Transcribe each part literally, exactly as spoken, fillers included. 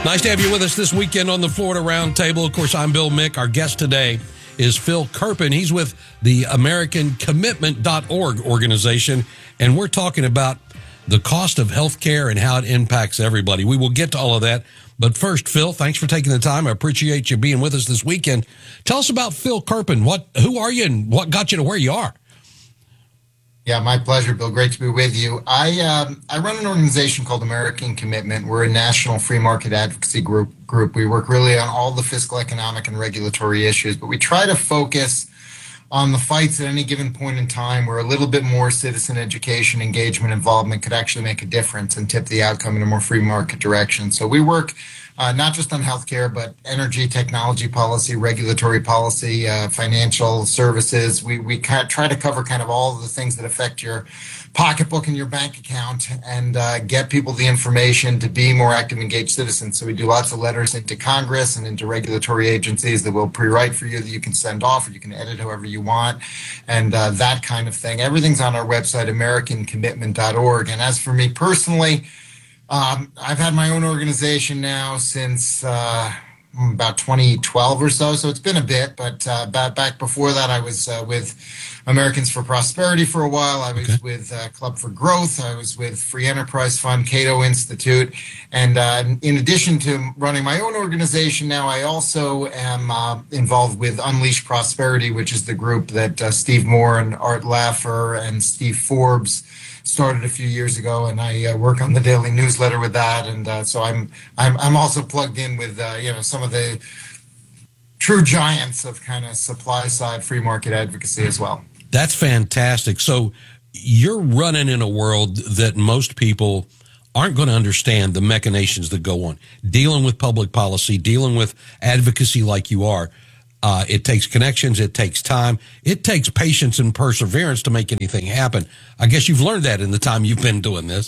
Nice to have you with us this weekend on the Florida Roundtable. Of course, I'm Bill Mick. Our guest today is Phil Kerpen. He's with the American Commitment dot org organization, and we're talking about the cost of health care and how it impacts everybody. We will get to all of that. But first, Phil, thanks for taking the time. I appreciate you being with us this weekend. Tell us about Phil Kerpen. What, who are you and what got you to where you are? Yeah, my pleasure, Bill. Great to be with you. I um, I run an organization called American Commitment. We're a national free market advocacy group. Group. We work really on all the fiscal, economic, and regulatory issues, but we try to focus on the fights at any given point in time where a little bit more citizen education, engagement, involvement could actually make a difference and tip the outcome in a more free market direction. So we work uh, not just on healthcare, but energy, technology policy, regulatory policy, uh, financial services. We we kind of try to cover kind of all of the things that affect your pocketbook and your bank account and uh, get people the information to be more active, engaged citizens. So we do lots of letters into Congress and into regulatory agencies that will pre-write for you that you can send off or you can edit however you want and uh, that kind of thing. Everything's on our website, American Commitment dot org. And as for me personally, um, I've had my own organization now since uh, about twenty twelve or so. So it's been a bit, but uh, back, back before that, I was uh, with Americans for Prosperity for a while. I was okay. with uh, Club for Growth. I was with Free Enterprise Fund, Cato Institute. And uh, in addition to running my own organization now, I also am uh, involved with Unleash Prosperity, which is the group that uh, Steve Moore and Art Laffer and Steve Forbes started a few years ago, and I uh, work on the daily newsletter with that. And uh, so I'm I'm I'm also plugged in with uh, you know some of the true giants of kind of supply side free market advocacy as well. That's fantastic. So you're running in a world that most people aren't going to understand the machinations that go on. Dealing with public policy, dealing with advocacy like you are, uh, it takes connections, it takes time, it takes patience and perseverance to make anything happen. I guess you've learned that in the time you've been doing this.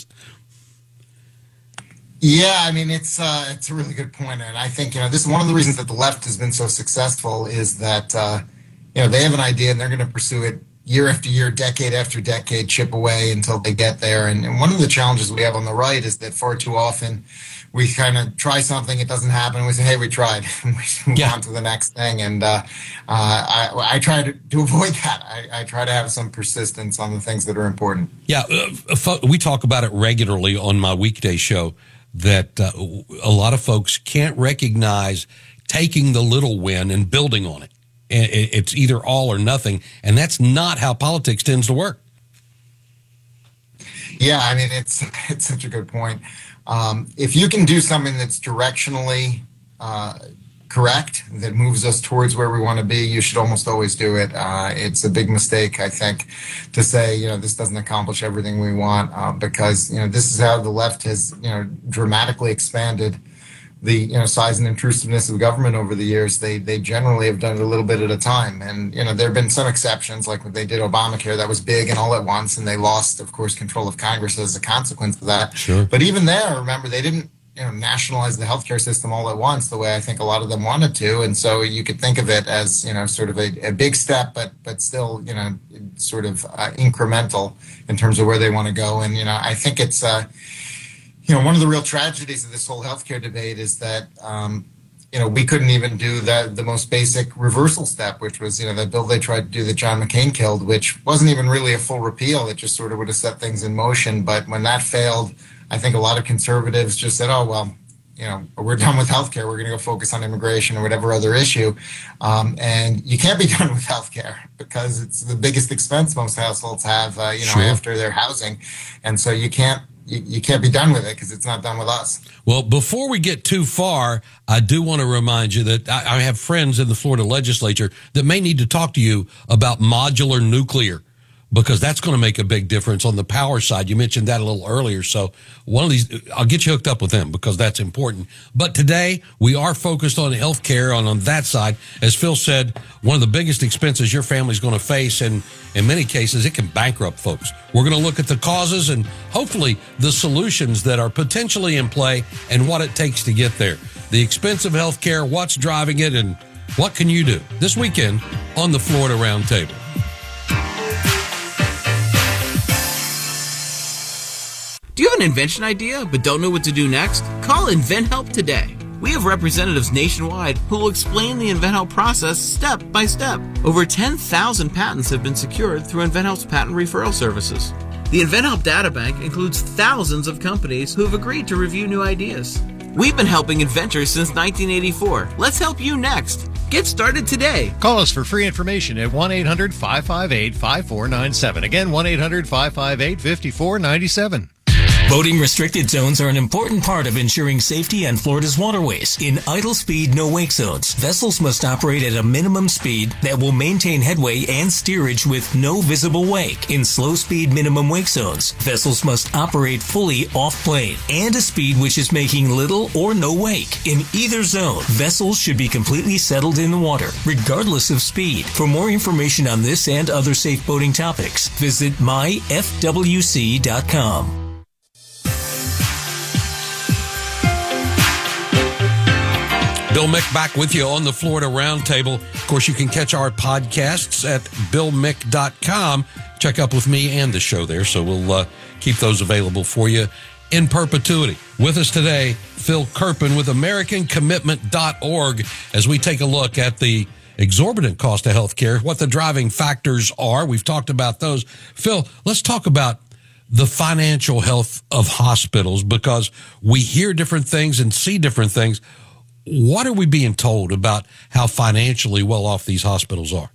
Yeah, I mean, it's uh, it's a really good point. And I think, you know, this is one of the reasons that the left has been so successful is that, uh, you know, they have an idea and they're going to pursue it year after year, decade after decade, chip away until they get there. And, and one of the challenges we have on the right is that far too often we kind of try something, it doesn't happen, and we say, hey, we tried, and we move yeah. on to the next thing. And uh, uh, I, I try to, to avoid that. I, I try to have some persistence on the things that are important. Yeah, uh, we talk about it regularly on my weekday show, that uh, a lot of folks can't recognize taking the little win and building on it. It's either all or nothing, and that's not how politics tends to work. Yeah, I mean, it's it's such a good point. Um, if you can do something that's directionally uh, correct, that moves us towards where we want to be, you should almost always do it. Uh, it's a big mistake, I think, to say, you know, this doesn't accomplish everything we want, uh, because, you know, this is how the left has, you know, dramatically expanded the, you know, size and intrusiveness of government over the years. They they generally have done it a little bit at a time. And, you know, there have been some exceptions, like when they did Obamacare, that was big and all at once, and they lost, of course, control of Congress as a consequence of that. Sure. But even there, remember, they didn't, you know, nationalize the healthcare system all at once the way I think a lot of them wanted to. And so you could think of it as, you know, sort of a, a big step, but but still, you know, sort of uh, incremental in terms of where they want to go. And, you know, I think it's, uh, you know, one of the real tragedies of this whole healthcare debate is that, um, you know, we couldn't even do that, the most basic reversal step, which was, you know, that bill they tried to do that John McCain killed, which wasn't even really a full repeal. It just sort of would have set things in motion. But when that failed, I think a lot of conservatives just said, oh, well, you know, we're done with healthcare. We're going to go focus on immigration or whatever other issue. Um, and you can't be done with healthcare because it's the biggest expense most households have, uh, you know, sure. after their housing. And so you can't, You, you can't be done with it because it's not done with us. Well, before we get too far, I do want to remind you that I, I have friends in the Florida legislature that may need to talk to you about modular nuclear, because that's going to make a big difference on the power side. You mentioned that a little earlier. So one of these, I'll get you hooked up with them because that's important. But today we are focused on healthcare on, on that side. As Phil said, one of the biggest expenses your family's going to face, and in many cases it can bankrupt folks. We're going to look at the causes and hopefully the solutions that are potentially in play and what it takes to get there. The expense of healthcare, what's driving it, and what can you do this weekend on the Florida Roundtable. Do you have an invention idea but don't know what to do next? Call InventHelp today. We have representatives nationwide who will explain the InventHelp process step by step. Over ten thousand patents have been secured through InventHelp's patent referral services. The InventHelp Databank includes thousands of companies who have agreed to review new ideas. We've been helping inventors since nineteen eighty-four. Let's help you next. Get started today. Call us for free information at one eight hundred five five eight five four nine seven. Again, one eight hundred five five eight five four nine seven. Boating restricted zones are an important part of ensuring safety on Florida's waterways. In idle speed, no wake zones, vessels must operate at a minimum speed that will maintain headway and steerage with no visible wake. In slow speed minimum wake zones, vessels must operate fully off plane and a speed which is making little or no wake. In either zone, vessels should be completely settled in the water, regardless of speed. For more information on this and other safe boating topics, visit my f w c dot com. Bill Mick back with you on the Florida Roundtable. Of course, you can catch our podcasts at bill mick dot com. Check up with me and the show there, so we'll uh, keep those available for you in perpetuity. With us today, Phil Kerpen with American Commitment dot org as we take a look at the exorbitant cost of health care, what the driving factors are. We've talked about those. Phil, let's talk about the financial health of hospitals, because we hear different things and see different things. What are we being told about how financially well off these hospitals are?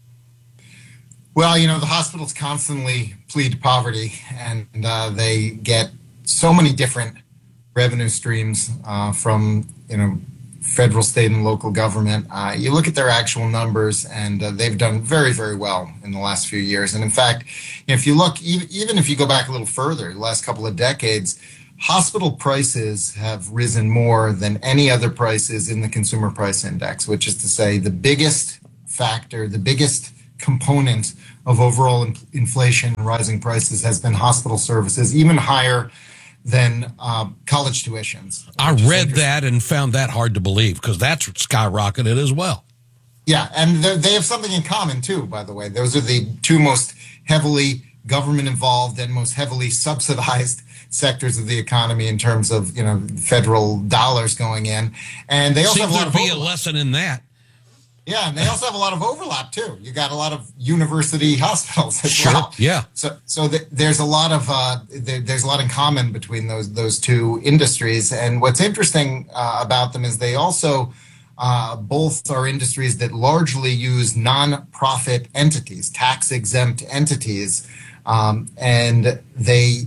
Well, you know, the hospitals constantly plead poverty, and uh, they get so many different revenue streams uh, from, you know, federal, state, and local government. Uh, you look at their actual numbers, and uh, they've done very, very well in the last few years. And in fact, if you look, even if you go back a little further, the last couple of decades, hospital prices have risen more than any other prices in the Consumer Price Index, which is to say the biggest factor, the biggest component of overall in- inflation and rising prices has been hospital services, even higher than uh, college tuitions. I read that and found that hard to believe, because that's skyrocketed as well. Yeah, and they have something in common, too, by the way. Those are the two most heavily government-involved and most heavily subsidized sectors of the economy in terms of, you know, federal dollars going in. And they also Seems have a lot there'd of be a lesson in that. Yeah, and they also have a lot of overlap too. You got a lot of university hospitals as Sure. well. Yeah. So, so th- there's a lot of uh, there, there's a lot in common between those those two industries. And what's interesting uh, about them is they also uh, both are industries that largely use non-profit entities, tax exempt entities, um, and they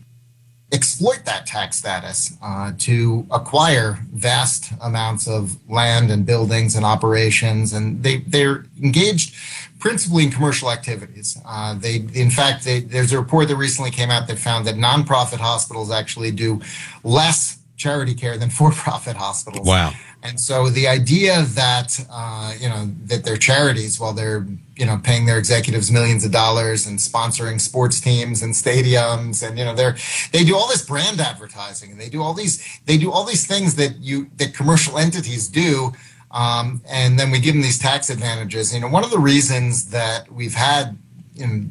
exploit that tax status uh, to acquire vast amounts of land and buildings and operations, and they they're engaged principally in commercial activities. Uh, they, in fact, they, there's a report that recently came out that found that nonprofit hospitals actually do less charity care than for-profit hospitals. Wow. And so the idea that, uh, you know, that they're charities while they're, you know, paying their executives millions of dollars and sponsoring sports teams and stadiums, and, you know, they're, they do all this brand advertising, and they do all these, they do all these things that you, that commercial entities do. Um, and then we give them these tax advantages. You know, one of the reasons that we've had, you know,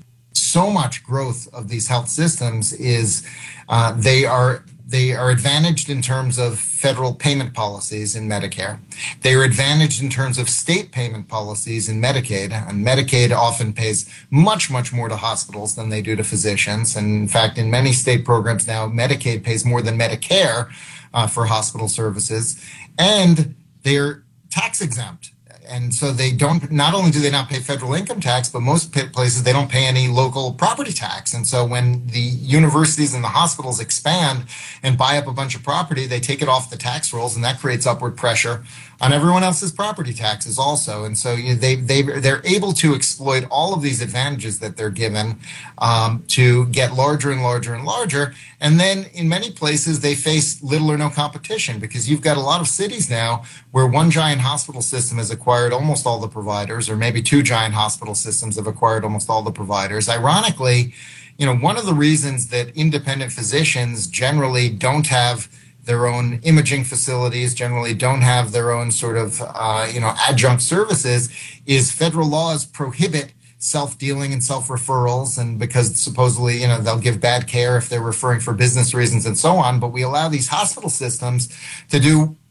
so much growth of these health systems is uh, they are, They are advantaged in terms of federal payment policies in Medicare. They are advantaged in terms of state payment policies in Medicaid. And Medicaid often pays much, much more to hospitals than they do to physicians. And in fact, in many state programs now, Medicaid pays more than Medicare uh, for hospital services. And they're tax exempt. And so they don't, not only do they not pay federal income tax, but most places they don't pay any local property tax. And so when the universities and the hospitals expand and buy up a bunch of property, they take it off the tax rolls, and that creates upward pressure on everyone else's property taxes also. And so you know, they, they, they're able to exploit all of these advantages that they're given um, to get larger and larger and larger. And then in many places, they face little or no competition, because you've got a lot of cities now where one giant hospital system has acquired almost all the providers, or maybe two giant hospital systems have acquired almost all the providers. Ironically, you know, one of the reasons that independent physicians generally don't have their own imaging facilities, generally don't have their own sort of, uh, you know, adjunct services, is federal laws prohibit self-dealing and self-referrals, and because supposedly, you know, they'll give bad care if they're referring for business reasons and so on. But we allow these hospital systems to do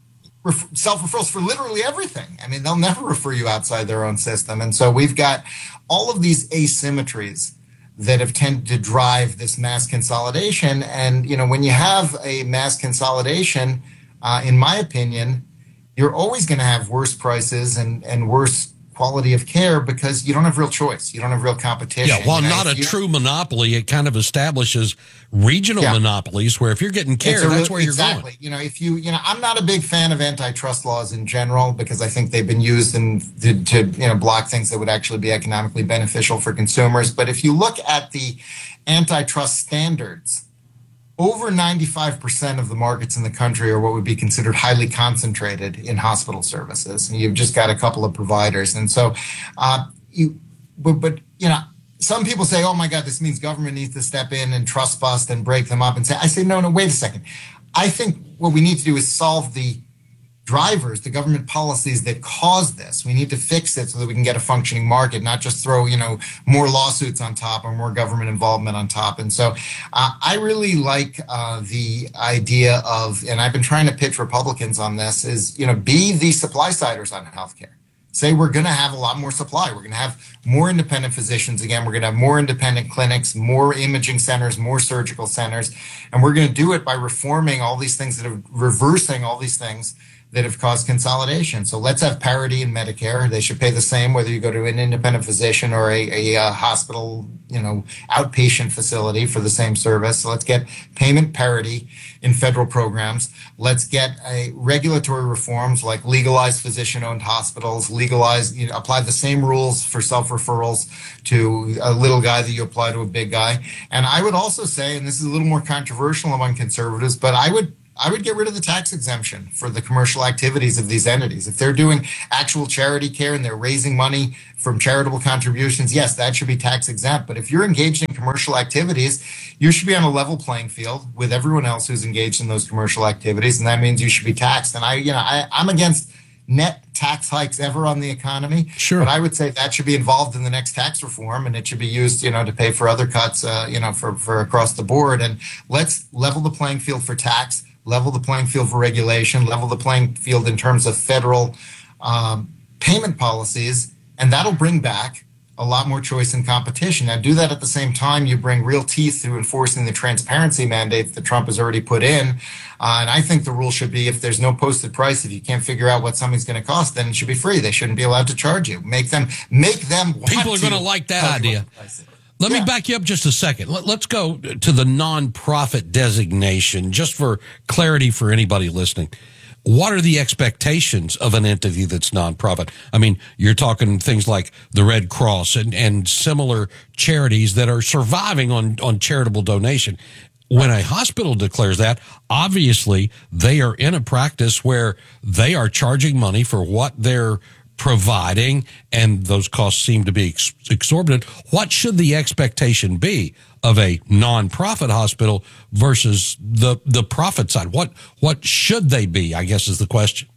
ref- self-referrals for literally everything. I mean, they'll never refer you outside their own system. And so we've got all of these asymmetries that have tended to drive this mass consolidation. And, you know, when you have a mass consolidation, uh, in my opinion, you're always going to have worse prices and, and worse quality of care because you don't have real choice. You don't have real competition. Yeah, while you know, not a you, true monopoly, it kind of establishes regional yeah. monopolies where if you're getting care, a, that's where you're exactly. going. You know, if you, you know, I'm not a big fan of antitrust laws in general because I think they've been used in, to, to, you know, block things that would actually be economically beneficial for consumers. But if you look at the antitrust standards, over ninety-five percent of the markets in the country are what would be considered highly concentrated in hospital services. And you've just got a couple of providers. And so, uh, you, but, but, you know, some people say, oh my God, this means government needs to step in and trust bust and break them up and say, I say, no, no, wait a second. I think what we need to do is solve the drivers, the government policies that cause this. We need to fix it so that we can get a functioning market, not just throw, you know, more lawsuits on top or more government involvement on top. And so uh, I really like uh, the idea of, and I've been trying to pitch Republicans on this, is, you know, be the supply siders on healthcare. Say we're going to have a lot more supply. We're going to have more independent physicians again. We're going to have more independent clinics, more imaging centers, more surgical centers. And we're going to do it by reforming all these things that are reversing all these things that have caused consolidation. So let's have parity in Medicare. They should pay the same whether you go to an independent physician or a, a, a hospital, you know, outpatient facility for the same service. So let's get payment parity in federal programs. Let's get a regulatory reforms like legalize physician-owned hospitals, legalize, you know, apply the same rules for self-referrals to a little guy that you apply to a big guy. And I would also say, and this is a little more controversial among conservatives, but I would I would get rid of the tax exemption for the commercial activities of these entities. If they're doing actual charity care and they're raising money from charitable contributions, yes, that should be tax exempt. But if you're engaged in commercial activities, you should be on a level playing field with everyone else who's engaged in those commercial activities, and that means you should be taxed. And I, you know, I, I'm against net tax hikes ever on the economy. Sure. But I would say that should be involved in the next tax reform, and it should be used, you know, to pay for other cuts, uh, you know, for, for across the board. And let's level the playing field for tax, level the playing field for regulation, level the playing field in terms of federal um, payment policies, and that'll bring back a lot more choice and competition. Now, do that at the same time you bring real teeth through enforcing the transparency mandates that Trump has already put in. Uh, and I think the rule should be if there's no posted price, if you can't figure out what something's going to cost, then it should be free. They shouldn't be allowed to charge you. Make them, make them want People are going to like that idea. Let yeah. me back you up just a second. Let, let's go to the nonprofit designation, just for clarity for anybody listening. What are the expectations of an entity that's nonprofit? I mean, you're talking things like the Red Cross and, and similar charities that are surviving on, on charitable donation. When a hospital declares that, obviously they are in a practice where they are charging money for what they're providing, and those costs seem to be ex- exorbitant. What should the expectation be of a nonprofit hospital versus the the profit side? What what should they be, I guess, is the question.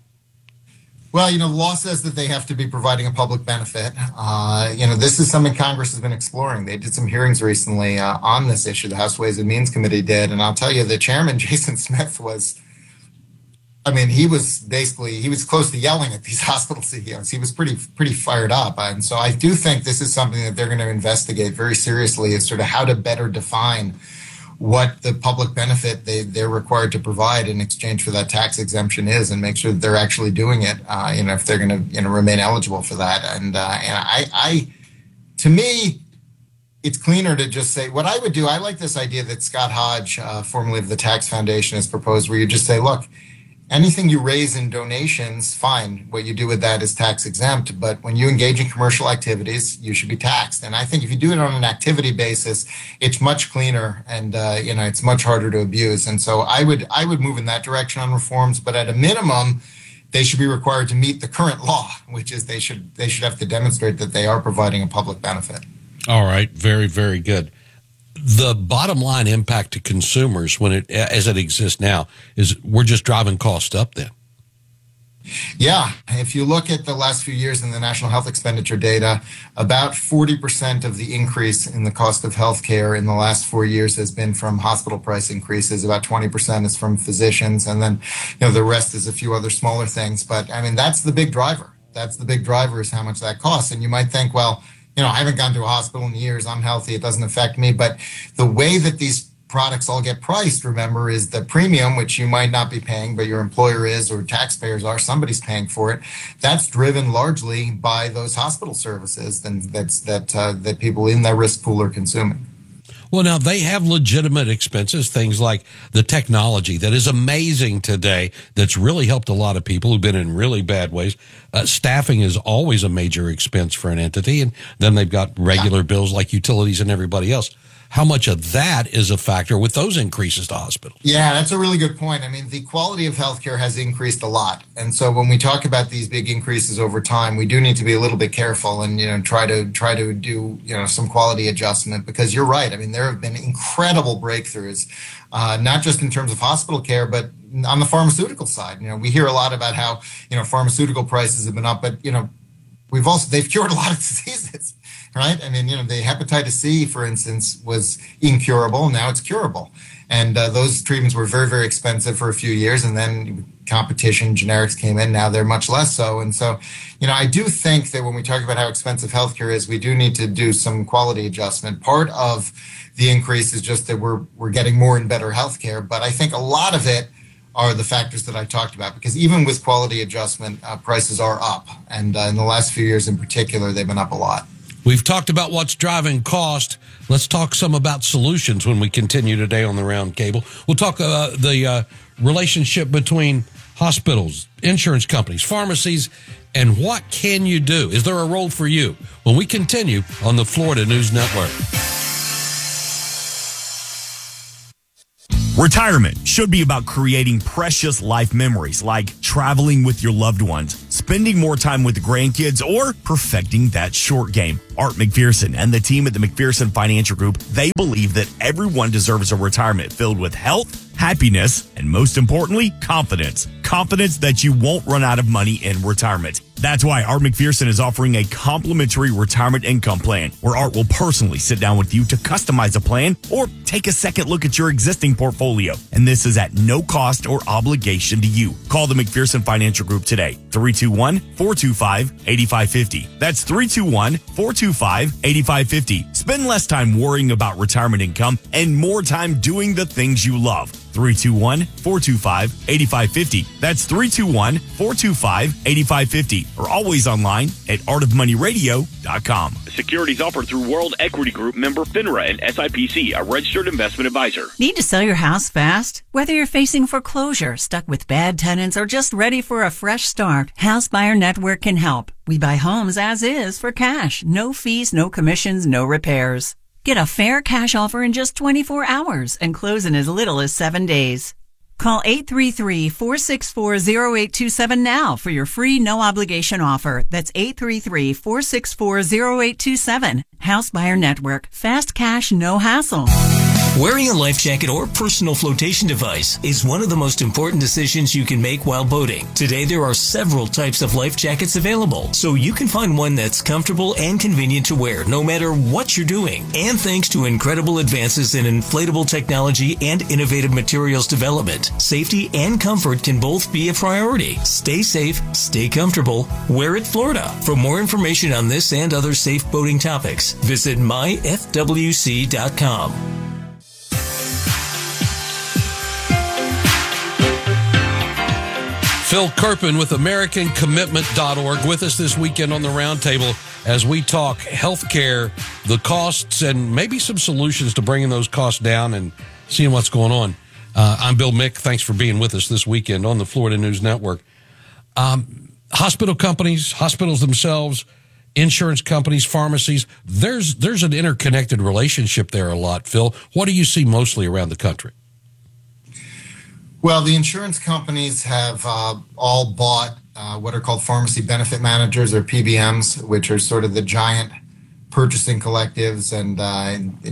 Well, you know, the law says that they have to be providing a public benefit. Uh, you know, this is something Congress has been exploring. They did some hearings recently uh, on this issue. The House Ways and Means Committee did, and I'll tell you, the chairman, Jason Smith, was I mean, he was basically, he was close to yelling at these hospital C E Os. He was pretty, pretty fired up. And so I do think this is something that they're going to investigate very seriously, is sort of how to better define what the public benefit they, they're required to provide in exchange for that tax exemption is, and make sure that they're actually doing it, uh, you know, if they're going to, you know, remain eligible for that. And, uh, and I, I, to me, it's cleaner to just say what I would do. I like this idea that Scott Hodge, uh, formerly of the Tax Foundation, has proposed, where you just say, look, anything you raise in donations, fine. What you do with that is tax exempt. But when you engage in commercial activities, you should be taxed. And I think if you do it on an activity basis, it's much cleaner, and uh, you know, it's much harder to abuse. And so I would I would move in that direction on reforms. But at a minimum, they should be required to meet the current law, which is they should they should have to demonstrate that they are providing a public benefit. All right, very very good. The bottom line impact to consumers, when it as it exists now, is we're just driving costs up then. Yeah, if you look at the last few years in the National Health Expenditure data, about forty percent of the increase in the cost of healthcare in the last four years has been from hospital price increases. About twenty percent is from physicians, and then, you know, the rest is a few other smaller things. But I mean, that's the big driver. That's the big driver is how much that costs. And you might think, well, you know, I haven't gone to a hospital in years. I'm healthy. It doesn't affect me. But the way that these products all get priced, remember, is the premium, which you might not be paying, but your employer is, or taxpayers are, somebody's paying for it. That's driven largely by those hospital services and that's that uh, that people in that risk pool are consuming. Well, now they have legitimate expenses, things like the technology that is amazing today that's really helped a lot of people who've been in really bad ways. Uh, staffing is always a major expense for an entity, and then they've got regular yeah. bills like utilities and everybody else. How much of that is a factor with those increases to hospitals? Yeah, that's a really good point. I mean, the quality of healthcare has increased a lot. And so when we talk about these big increases over time, we do need to be a little bit careful and, you know, try to try to do, you know, some quality adjustment, because you're right. I mean, there have been incredible breakthroughs, uh, not just in terms of hospital care, but on the pharmaceutical side. You know, we hear a lot about how, you know, pharmaceutical prices have been up, but, you know, we've also, they've cured a lot of diseases. Right? I mean, you know, the hepatitis C, for instance, was incurable. Now it's curable. And uh, those treatments were very, very expensive for a few years. And then competition, generics came in. Now they're much less so. And so, you know, I do think that when we talk about how expensive healthcare is, we do need to do some quality adjustment. Part of the increase is just that we're we're getting more and better healthcare. But I think a lot of it are the factors that I talked about, because even with quality adjustment, uh, prices are up. And uh, in the last few years in particular, they've been up a lot. We've talked about what's driving cost. Let's talk some about solutions when we continue today on the Round Table. We'll talk uh, the uh, relationship between hospitals, insurance companies, pharmacies, and what can you do? Is there a role for you? When we continue on the Florida News Network. Retirement should be about creating precious life memories like traveling with your loved ones, spending more time with the grandkids, or perfecting that short game. Art McPherson and the team at the McPherson Financial Group, they believe that everyone deserves a retirement filled with health, happiness, and most importantly, confidence. Confidence that you won't run out of money in retirement. That's why Art McPherson is offering a complimentary retirement income plan where Art will personally sit down with you to customize a plan or take a second look at your existing portfolio. And this is at no cost or obligation to you. Call the McPherson Financial Group today. three two one, four two five, eight five five zero. That's three two one, four two five, eight five five zero. Spend less time worrying about retirement income and more time doing the things you love. three two one, four two five, eight five five zero. That's three two one, four two five, eight five five zero. Or always online at art of money radio dot com. Securities offered through World Equity Group, member FINRA and S I P C, a registered investment advisor. Need to sell your house fast? Whether you're facing foreclosure, stuck with bad tenants, or just ready for a fresh start, House Buyer Network can help. We buy homes as is for cash. No fees, no commissions, no repairs. Get a fair cash offer in just twenty-four hours and close in as little as seven days. Call eight three three, four six four, zero eight two seven now for your free no-obligation offer. That's eight three three, four six four, zero eight two seven. House Buyer Network. Fast cash, no hassle. Wearing a life jacket or personal flotation device is one of the most important decisions you can make while boating. Today, there are several types of life jackets available, so you can find one that's comfortable and convenient to wear no matter what you're doing. And thanks to incredible advances in inflatable technology and innovative materials development, safety and comfort can both be a priority. Stay safe, stay comfortable, wear it Florida. For more information on this and other safe boating topics, visit my f w c dot com. Phil Kerpen with American Commitment dot org with us this weekend on the Roundtable as we talk healthcare, the costs, and maybe some solutions to bringing those costs down and seeing what's going on. Uh, I'm Bill Mick. Thanks for being with us this weekend on the Florida News Network. Um, hospital companies, hospitals themselves, insurance companies, pharmacies, there's there's an interconnected relationship there a lot, Phil. What do you see mostly around the country? Well, the insurance companies have uh, all bought uh, what are called pharmacy benefit managers, or P B Ms, which are sort of the giant purchasing collectives and uh, in, in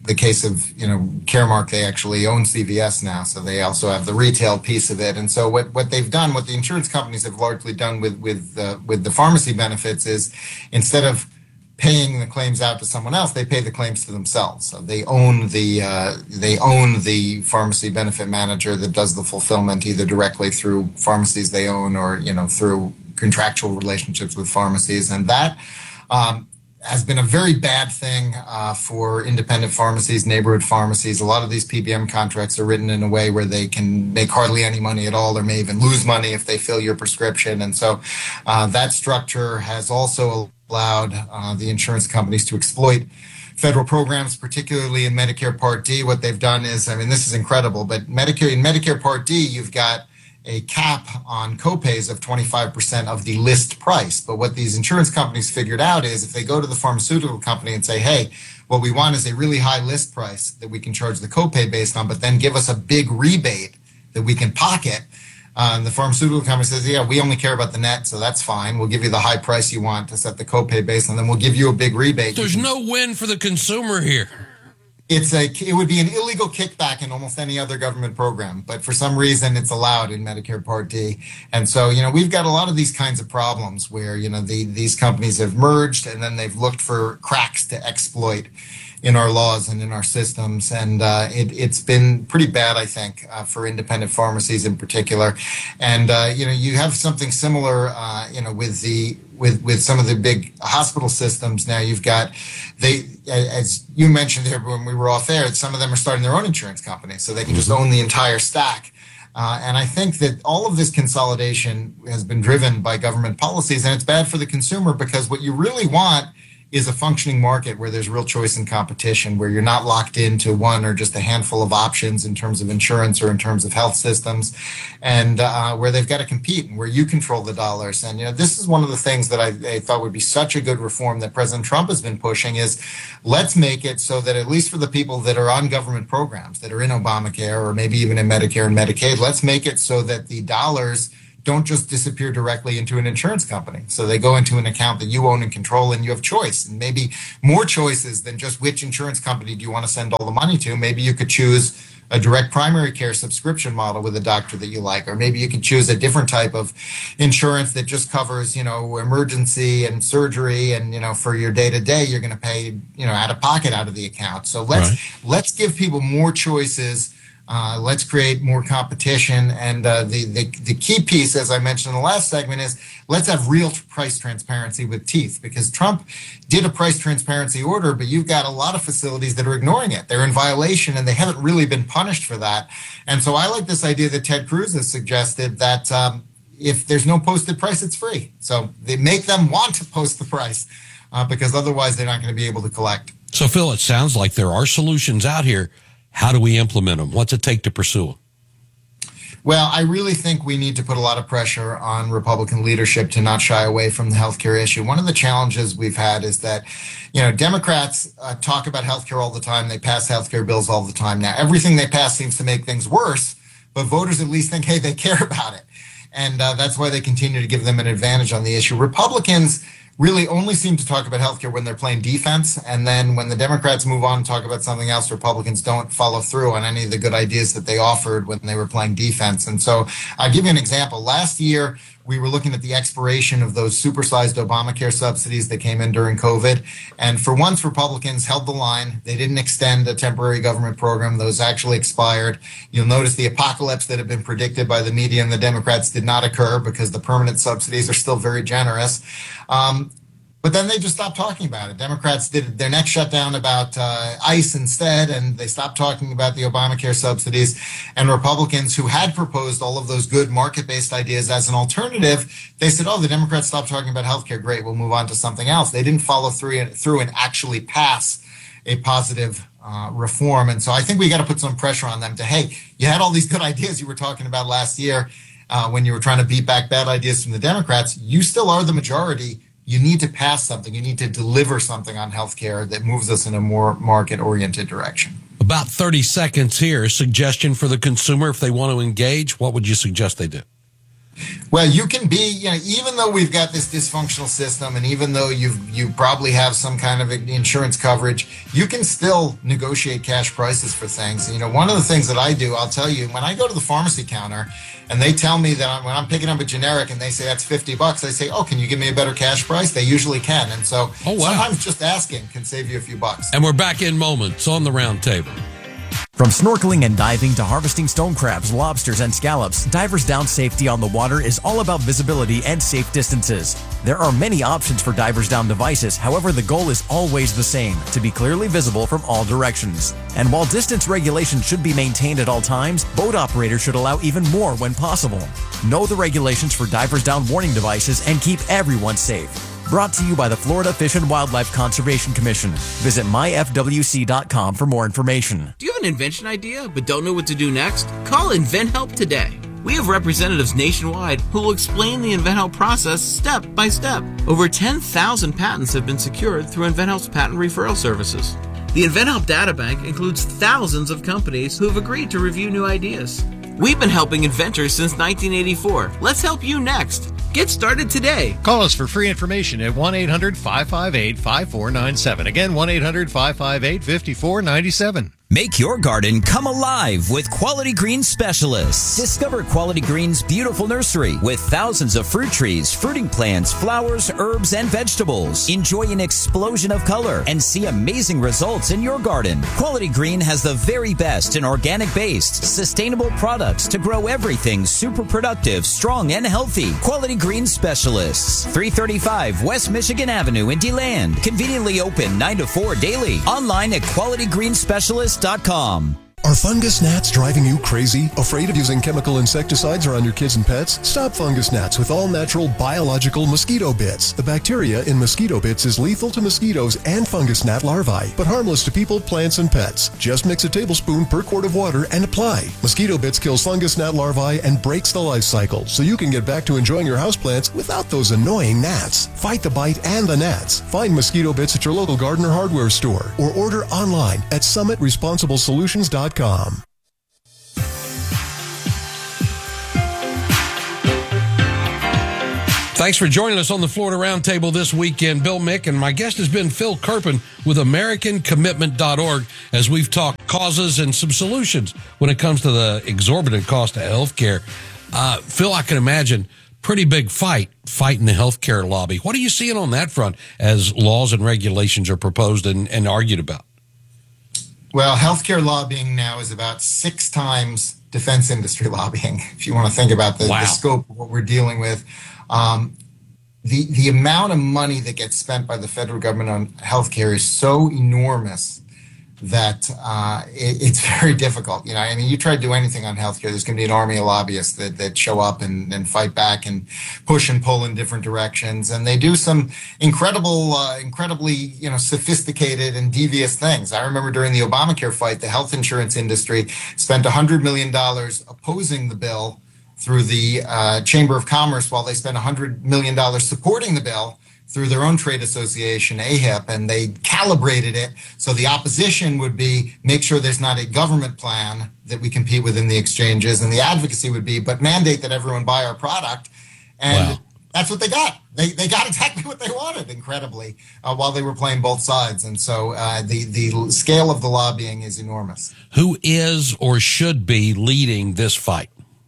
the case of, you know, Caremark, they actually own C V S now, so they also have the retail piece of it. And so what, what they've done, what the insurance companies have largely done with with uh, with the pharmacy benefits is, instead of paying the claims out to someone else, they pay the claims to themselves. So they own the uh, they own the pharmacy benefit manager that does the fulfillment, either directly through pharmacies they own or, you know, through contractual relationships with pharmacies. And that um, has been a very bad thing uh, for independent pharmacies, neighborhood pharmacies. A lot of these P B M contracts are written in a way where they can make hardly any money at all, or may even lose money if they fill your prescription. And so uh, that structure has also allowed uh, the insurance companies to exploit federal programs, particularly in Medicare Part D. What they've done is, I mean, this is incredible, but Medicare in Medicare Part D, you've got a cap on copays of twenty-five percent of the list price. But what these insurance companies figured out is, if they go to the pharmaceutical company and say, hey, what we want is a really high list price that we can charge the copay based on, but then give us a big rebate that we can pocket. Uh, and the pharmaceutical company says, yeah, we only care about the net, so that's fine. We'll give you the high price you want to set the copay based on, then we'll give you a big rebate. There's no win for the consumer here. It's a, it would be an illegal kickback in almost any other government program, but for some reason it's allowed in Medicare Part D. And so, you know, we've got a lot of these kinds of problems where, you know, the, these companies have merged and then they've looked for cracks to exploit in our laws and in our systems. And uh, it, it's been pretty bad, I think, uh, for independent pharmacies in particular. And, uh, you know, you have something similar, uh, you know, with the with with some of the big hospital systems now. You've got, they, as you mentioned there when we were off air, some of them are starting their own insurance company, so they can just own the entire stack. Uh, and I think that all of this consolidation has been driven by government policies, and it's bad for the consumer, because what you really want is a functioning market where there's real choice and competition, where you're not locked into one or just a handful of options in terms of insurance or in terms of health systems, and uh, where they've got to compete and where you control the dollars. And, you know, this is one of the things that I, I thought would be such a good reform that President Trump has been pushing is, let's make it so that at least for the people that are on government programs, that are in Obamacare or maybe even in Medicare and Medicaid, let's make it so that the dollars don't just disappear directly into an insurance company. So they go into an account that you own and control, and you have choice, and maybe more choices than just which insurance company do you want to send all the money to. Maybe you could choose a direct primary care subscription model with a doctor that you like, or maybe you could choose a different type of insurance that just covers, you know, emergency and surgery, and, you know, for your day to day, you're going to pay, you know, out of pocket out of the account. So let's right. let's give people more choices. Uh, let's create more competition. And uh, the, the the key piece, as I mentioned in the last segment, is let's have real price transparency with teeth, because Trump did a price transparency order, but you've got a lot of facilities that are ignoring it. They're in violation, and they haven't really been punished for that. And so I like this idea that Ted Cruz has suggested, that um, if there's no posted price, it's free. So they make them want to post the price, uh, because otherwise they're not going to be able to collect. So, Phil, it sounds like there are solutions out here. How do we implement them? What's it take to pursue them? Well, I really think we need to put a lot of pressure on Republican leadership to not shy away from the healthcare issue. One of the challenges we've had is that, you know, Democrats uh, talk about healthcare all the time. They pass healthcare bills all the time. Now, everything they pass seems to make things worse, but voters at least think, hey, they care about it. And uh, that's why they continue to give them an advantage on the issue. Republicans really only seem to talk about healthcare when they're playing defense. And then when the Democrats move on and talk about something else, Republicans don't follow through on any of the good ideas that they offered when they were playing defense. And so I'll give you an example. Last year, we were looking at the expiration of those supersized Obamacare subsidies that came in during COVID. And for once, Republicans held the line. They didn't extend a temporary government program. Those actually expired. You'll notice the apocalypse that had been predicted by the media and the Democrats did not occur, because the permanent subsidies are still very generous. Um, But then they just stopped talking about it. Democrats did their next shutdown about uh, ICE instead, and they stopped talking about the Obamacare subsidies. And Republicans who had proposed all of those good market-based ideas as an alternative, they said, oh, the Democrats stopped talking about healthcare. Great, we'll move on to something else. They didn't follow through, through and actually pass a positive uh, reform. And so I think we got to put some pressure on them to, hey, you had all these good ideas you were talking about last year uh, when you were trying to beat back bad ideas from the Democrats. You still are the majority. You need to pass something. You need to deliver something on healthcare that moves us in a more market-oriented direction. About thirty seconds here. A suggestion for the consumer if they want to engage. What would you suggest they do? Well, you can be, you know, even though we've got this dysfunctional system, and even though you've you probably have some kind of insurance coverage, you can still negotiate cash prices for things. You know, one of the things that I do, I'll tell you, when I go to the pharmacy counter and they tell me that I'm, when I'm picking up a generic and they say that's fifty bucks, I say, oh, can you give me a better cash price? They usually can. And so oh, wow. sometimes just asking can save you a few bucks. And we're back in moments on the round table. From snorkeling and diving to harvesting stone crabs, lobsters, and scallops, Divers Down safety on the water is all about visibility and safe distances. There are many options for Divers Down devices, however, the goal is always the same, to be clearly visible from all directions. And while distance regulations should be maintained at all times, boat operators should allow even more when possible. Know the regulations for Divers Down warning devices and keep everyone safe. Brought to you by the Florida Fish and Wildlife Conservation Commission. Visit my f w c dot com for more information. Do you have an invention idea but don't know what to do next? Call InventHelp today. We have representatives nationwide who will explain the InventHelp process step by step. Over ten thousand patents have been secured through InventHelp's patent referral services. The InventHelp Databank includes thousands of companies who have agreed to review new ideas. We've been helping inventors since nineteen eighty-four. Let's help you next. Get started today. Call us for free information at one eight hundred five five eight five four nine seven. Again, one eight hundred five five eight five four nine seven. Make your garden come alive with Quality Green Specialists. Discover Quality Green's beautiful nursery with thousands of fruit trees, fruiting plants, flowers, herbs, and vegetables. Enjoy an explosion of color and see amazing results in your garden. Quality Green has the very best in organic-based, sustainable products to grow everything super productive, strong, and healthy. Quality Green Specialists. three thirty-five West Michigan Avenue in DeLand. Conveniently open nine to four daily. Online at quality green specialists dot com. Are fungus gnats driving you crazy? Afraid of using chemical insecticides around your kids and pets? Stop fungus gnats with all-natural biological mosquito bits. The bacteria in mosquito bits is lethal to mosquitoes and fungus gnat larvae, but harmless to people, plants, and pets. Just mix a tablespoon per quart of water and apply. Mosquito bits kills fungus gnat larvae and breaks the life cycle, so you can get back to enjoying your houseplants without those annoying gnats. Fight the bite and the gnats. Find mosquito bits at your local garden or hardware store, or order online at summit responsible solutions dot com. Thanks for joining us on the Florida Roundtable this weekend. Bill Mick, and my guest has been Phil Kerpen with American Commitment dot org as we've talked causes and some solutions when it comes to the exorbitant cost of health care. Uh, Phil, I can imagine pretty big fight fighting the healthcare lobby. What are you seeing on that front as laws and regulations are proposed and, and argued about? Well, healthcare lobbying now is about six times defense industry lobbying, if you want to think about the, wow. the scope of what we're dealing with. Um, the, the amount of money that gets spent by the federal government on healthcare is so enormous that uh, it, it's very difficult. You know, I mean, you try to do anything on healthcare, there's going to be an army of lobbyists that, that show up and, and fight back and push and pull in different directions. And they do some incredible, uh, incredibly, you know, sophisticated and devious things. I remember during the Obamacare fight, the health insurance industry spent one hundred million dollars opposing the bill through the uh, Chamber of Commerce, while they spent one hundred million dollars supporting the bill through their own trade association, A H I P, and they calibrated it so the opposition would be make sure there's not a government plan that we compete with in the exchanges, and the advocacy would be, but mandate that everyone buy our product. And wow. that's what they got. They they got exactly what they wanted, incredibly, uh, while they were playing both sides. And so uh, the, the scale of the lobbying is enormous. Who is or should be leading this fight?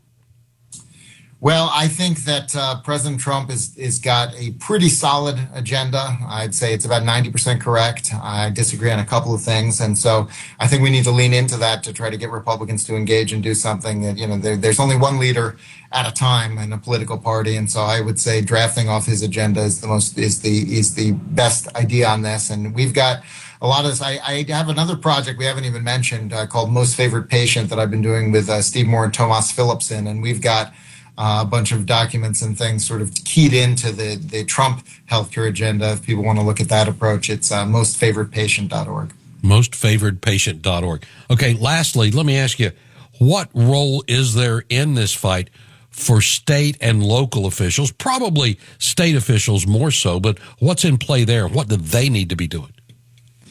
Well, I think that uh, President Trump is is got a pretty solid agenda. I'd say it's about ninety percent correct. I disagree on a couple of things. And so I think we need to lean into that to try to get Republicans to engage and do something. That, you know, there, there's only one leader at a time in a political party. And so I would say drafting off his agenda is the most is the is the best idea on this. And we've got a lot of this. I, I have another project we haven't even mentioned uh, called Most Favored Patient that I've been doing with uh, Steve Moore and Tomas Philipson. And we've got Uh, a bunch of documents and things sort of keyed into the, the Trump healthcare agenda. If people want to look at that approach, it's uh, most favored patient dot org. most favored patient dot org. Okay, lastly, let me ask you, what role is there in this fight for state and local officials? Probably state officials more so, but what's in play there? What do they need to be doing?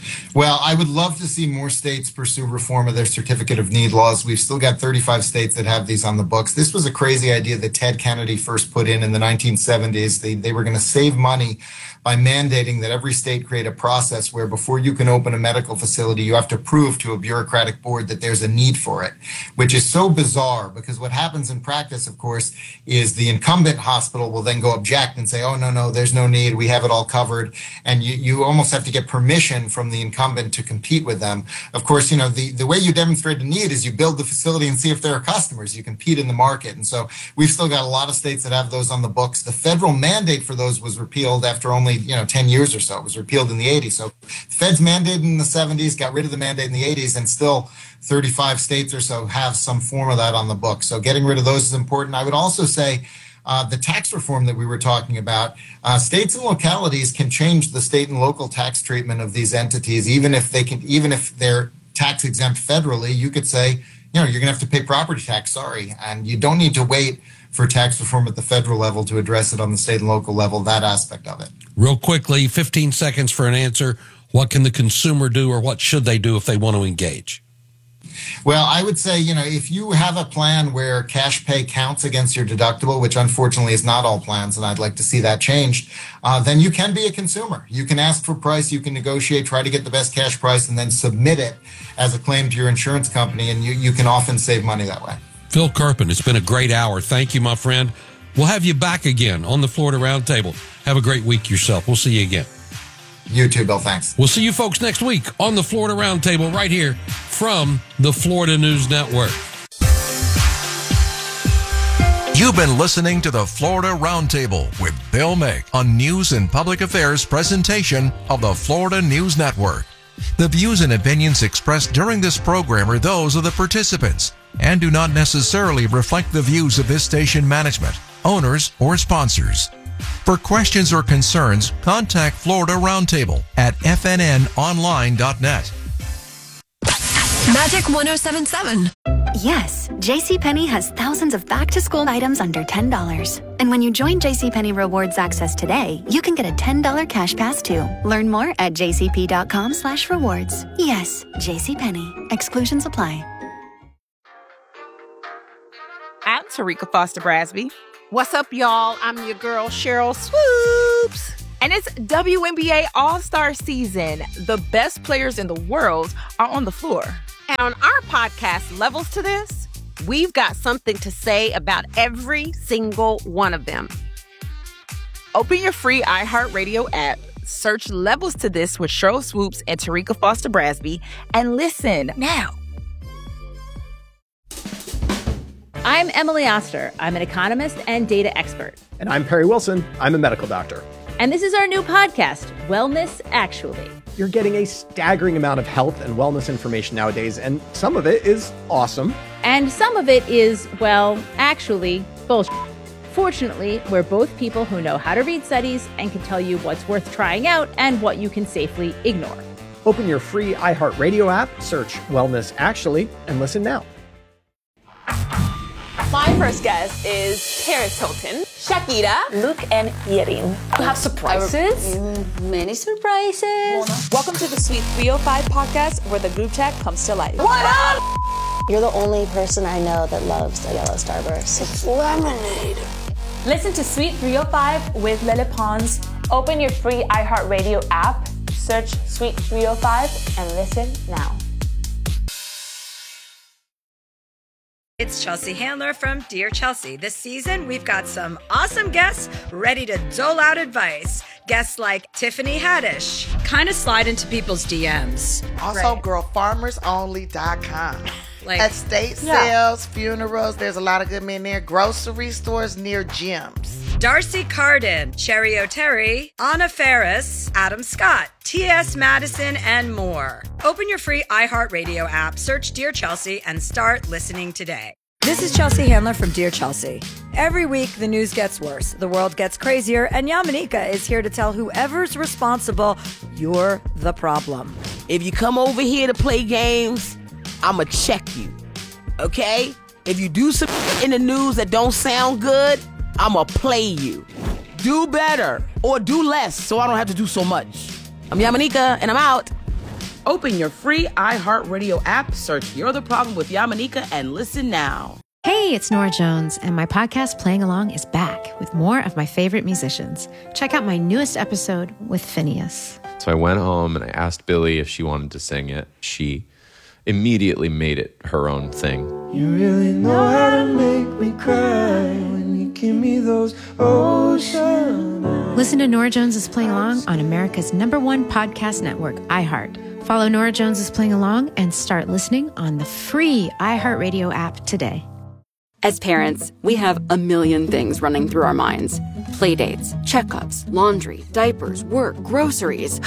Well, I would love to see more states pursue reform of their certificate of need laws. We've still got thirty-five states that have these on the books. This was a crazy idea that Ted Kennedy first put in in the nineteen seventies. They, they were going to save money by mandating that every state create a process where before you can open a medical facility, you have to prove to a bureaucratic board that there's a need for it, which is so bizarre because what happens in practice, of course, is the incumbent hospital will then go object and say, oh, no, no, there's no need. We have it all covered. And you, you almost have to get permission from the incumbent to compete with them. Of course, you know, the, the way you demonstrate a need is you build the facility and see if there are customers. You compete in the market. And so we've still got a lot of states that have those on the books. The federal mandate for those was repealed after only you know, ten years or so. It was repealed in the eighties. So the feds mandated in the seventies, got rid of the mandate in the eighties, and still thirty-five states or so have some form of that on the books. So getting rid of those is important. I would also say uh, the tax reform that we were talking about, uh, states and localities can change the state and local tax treatment of these entities, even if they can, even if they're tax exempt federally. You could say, you know, you're going to have to pay property tax, sorry, and you don't need to wait for tax reform at the federal level to address it on the state and local level, that aspect of it. Real quickly, fifteen seconds for an answer. What can the consumer do or what should they do if they want to engage? Well, I would say, you know, if you have a plan where cash pay counts against your deductible, which unfortunately is not all plans, and I'd like to see that changed, uh, then you can be a consumer. You can ask for price, you can negotiate, try to get the best cash price, and then submit it as a claim to your insurance company, and you, you can often save money that way. Phil Kerpen, it's been a great hour. Thank you, my friend. We'll have you back again on the Florida Roundtable. Have a great week yourself. We'll see you again. You too, Bill. Thanks. We'll see you folks next week on the Florida Roundtable right here from the Florida News Network. You've been listening to the Florida Roundtable with Bill Mick on News and Public Affairs presentation of the Florida News Network. The views and opinions expressed during this program are those of the participants and do not necessarily reflect the views of this station management, owners, or sponsors. For questions or concerns, contact Florida Roundtable at f n n online dot net. Magic one oh seven point seven. Yes, JCPenney has thousands of back-to-school items under ten dollars. And when you join JCPenney Rewards Access today, you can get a ten dollars cash pass too. Learn more at jcp.com slash rewards. Yes, JCPenney. Exclusions apply. I'm Tarika Foster Brasby. What's up, y'all? I'm your girl, Cheryl Swoops. And it's W N B A All-Star Season. The best players in the world are on the floor. And on our podcast, Levels to This, we've got something to say about every single one of them. Open your free iHeartRadio app, search Levels to This with Cheryl Swoops and Tarika Foster Brasby, and listen now. I'm Emily Oster. I'm an economist and data expert. And I'm Perry Wilson. I'm a medical doctor. And this is our new podcast, Wellness Actually. You're getting a staggering amount of health and wellness information nowadays, and some of it is awesome. And some of it is, well, actually, bullshit. Fortunately, we're both people who know how to read studies and can tell you what's worth trying out and what you can safely ignore. Open your free iHeartRadio app, search Wellness Actually, and listen now. My first guest is Paris Hilton, Shakira, Luke, and Yerin. You have surprises? Mm, many surprises. Welcome to the Suite three oh five podcast, where the group chat comes to life. What up? You're the only person I know that loves a yellow Starburst. It's lemonade. Listen to Suite three oh five with Lele Pons. Open your free iHeartRadio app, search Suite three oh five, and listen now. It's Chelsea Handler from Dear Chelsea. This season, we've got some awesome guests ready to dole out advice. Guests like Tiffany Haddish, kind of slide into people's D Ms. Also, right. girl farmers only dot com. Like, estate yeah. sales, funerals, there's a lot of good men there. Grocery stores near gyms. Darcy Carden, Cherry O'Terry, Anna Ferris, Adam Scott, T S Madison, and more. Open your free iHeartRadio app, search Dear Chelsea, and start listening today. This is Chelsea Handler from Dear Chelsea. Every week, the news gets worse, the world gets crazier, and Yamanika is here to tell whoever's responsible, you're the problem. If you come over here to play games, I'ma check you, okay? If you do some in the news that don't sound good, I'ma play you. Do better or do less so I don't have to do so much. I'm Yamanika, and I'm out. Open your free iHeartRadio app, search You're the Problem with Yamanika, and listen now. Hey, it's Nora Jones, and my podcast Playing Along is back with more of my favorite musicians. Check out my newest episode with Phineas. So I went home and I asked Billy if she wanted to sing it. She immediately made it her own thing. You really know how to make me cry when you give me those ocean eyes. Listen to Nora Jones is Playing Along on America's number one podcast network, iHeart. Follow Nora Jones is Playing Along and start listening on the free iHeartRadio app today. As parents, we have a million things running through our minds. Playdates, checkups, laundry, diapers, work, groceries.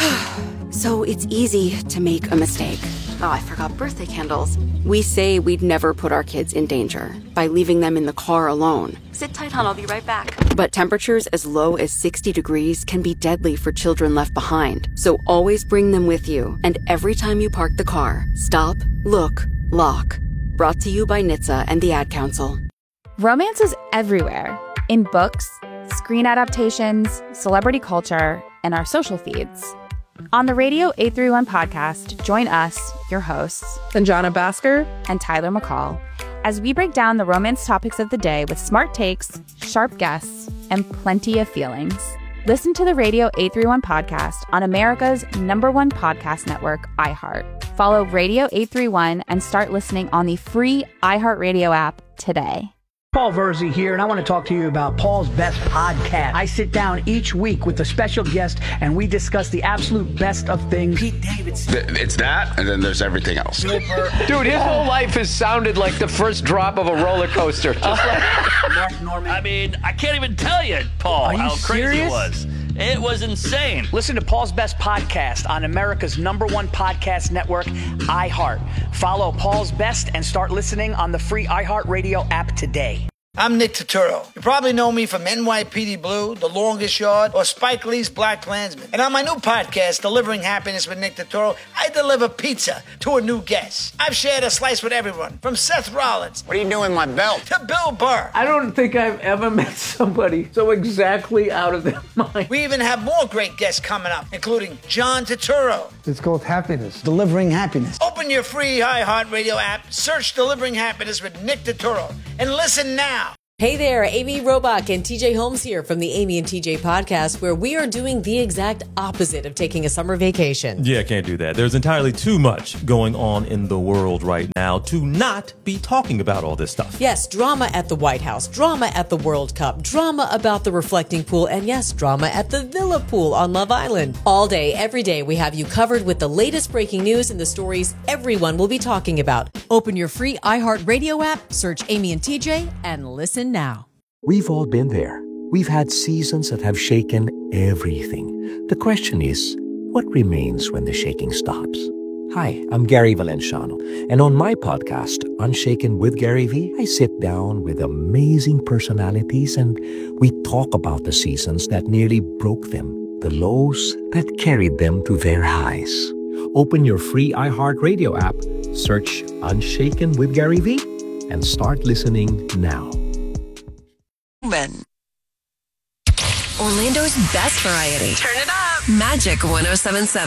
So it's easy to make a mistake. Oh, I forgot birthday candles. We say we'd never put our kids in danger by leaving them in the car alone. Sit tight, hon, I'll be right back. But temperatures as low as sixty degrees can be deadly for children left behind. So always bring them with you. And every time you park the car, stop, look, lock. Brought to you by N H T S A and the Ad Council. Romance is everywhere. In books, screen adaptations, celebrity culture, and our social feeds. On the Radio eight thirty-one podcast, join us, your hosts, Sanjana Bhaskar and Tyler McCall, as we break down the romance topics of the day with smart takes, sharp guests, and plenty of feelings. Listen to the Radio eight thirty-one podcast on America's number one podcast network, iHeart. Follow Radio eight thirty-one and start listening on the free iHeartRadio app today. Paul Verzi here, and I want to talk to you about Paul's Best Podcast. I sit down each week with a special guest, and we discuss the absolute best of things. Pete Davidson. It's that, and then there's everything else. Super. Dude, his whole life has sounded like the first drop of a roller coaster. Just like Mark Norman. I mean, I can't even tell you, Paul, Are you how crazy serious? it was. It was insane. Listen to Paul's Best Podcast on America's number one podcast network, iHeart. Follow Paul's Best and start listening on the free iHeartRadio app today. I'm Nick Turturro. You probably know me from N Y P D Blue, The Longest Yard, or Spike Lee's Black Klansman. And on my new podcast, Delivering Happiness with Nick Turturro, I deliver pizza to a new guest. I've shared a slice with everyone, from Seth Rollins. What are you doing with my belt? To Bill Burr. I don't think I've ever met somebody so exactly out of their mind. We even have more great guests coming up, including John Turturro. It's called Happiness, Delivering Happiness. Open your free iHeartRadio app, search Delivering Happiness with Nick Turturro, and listen now. Hey there, Amy Robach and T J Holmes here from the Amy and T J podcast, where we are doing the exact opposite of taking a summer vacation. Yeah, can't do that. There's entirely too much going on in the world right now to not be talking about all this stuff. Yes, drama at the White House, drama at the World Cup, drama about the reflecting pool, and yes, drama at the Villa Pool on Love Island. All day, every day, we have you covered with the latest breaking news and the stories everyone will be talking about. Open your free iHeartRadio app, search Amy and T J, and listen now. We've all been there. We've had seasons that have shaken everything. The question is, what remains when the shaking stops? Hi, I'm Gary Valenciano, and on my podcast, Unshaken with Gary V, I sit down with amazing personalities and we talk about the seasons that nearly broke them, the lows that carried them to their highs. Open your free iHeartRadio app, search Unshaken with Gary V, and start listening now. Men. Orlando's best variety. Turn it up. Magic one oh seven point seven.